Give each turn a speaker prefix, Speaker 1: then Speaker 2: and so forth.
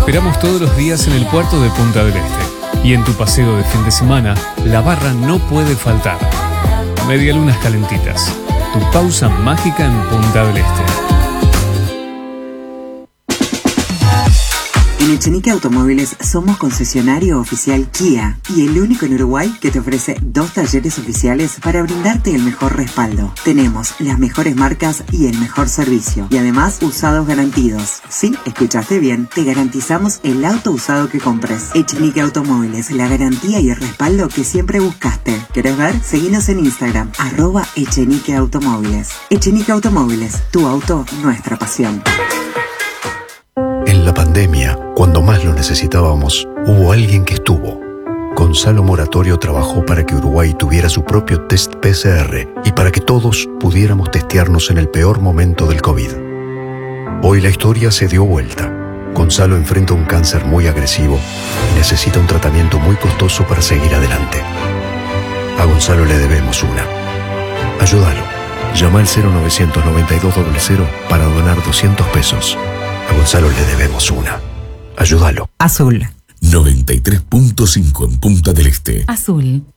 Speaker 1: esperamos todos los días en el puerto de Punta del Este. Y en tu paseo de fin de semana, la barra no puede faltar. Medialunas calentitas. Tu pausa mágica en Punta del Este.
Speaker 2: En Echenique Automóviles somos concesionario oficial Kia y el único en Uruguay que te ofrece 2 talleres oficiales para brindarte el mejor respaldo. Tenemos las mejores marcas y el mejor servicio. Y además, usados garantidos. Sí, escuchaste bien. Te garantizamos el auto usado que compres. Echenique Automóviles, la garantía y el respaldo que siempre buscaste. ¿Querés ver? Seguinos en Instagram, @Echenique Automóviles. Echenique Automóviles, tu auto, nuestra pasión.
Speaker 3: En la pandemia, cuando más lo necesitábamos, hubo alguien que estuvo. Gonzalo Moratorio trabajó para que Uruguay tuviera su propio test PCR y para que todos pudiéramos testearnos en el peor momento del COVID. Hoy la historia se dio vuelta. Gonzalo enfrenta un cáncer muy agresivo y necesita un tratamiento muy costoso para seguir adelante. A Gonzalo le debemos una. Ayúdalo. Llama al 099200 para donar 200 pesos. A Gonzalo le debemos una. Ayúdalo.
Speaker 2: Azul.
Speaker 4: 93.5 en Punta del Este.
Speaker 2: Azul.